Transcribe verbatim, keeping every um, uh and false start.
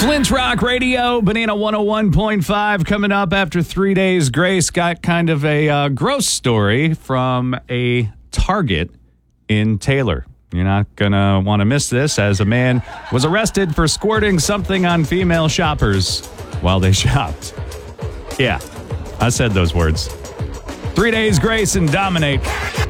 Flint Rock Radio, Banana one oh one point five coming up after three days. Grace got kind of a uh, gross story from a Target in Taylor. You're not going to want to miss this, as a man was arrested for squirting something on female shoppers while they shopped. Yeah, I said those words. Three days, Grace, and Dominate.